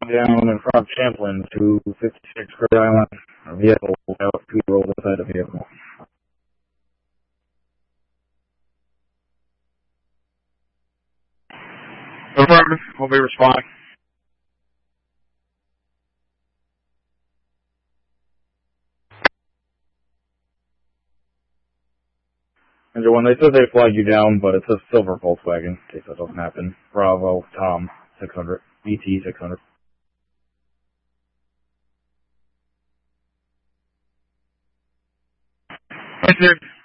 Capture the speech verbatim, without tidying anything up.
down in front of Champlain to fifty-six Great Island. A vehicle without two rolled inside the vehicle. Affirmative. Will be responding. And when they said they flagged you down, but it's a silver Volkswagen, in case that doesn't happen. Bravo, Tom, six hundred, B T six hundred. Thank you.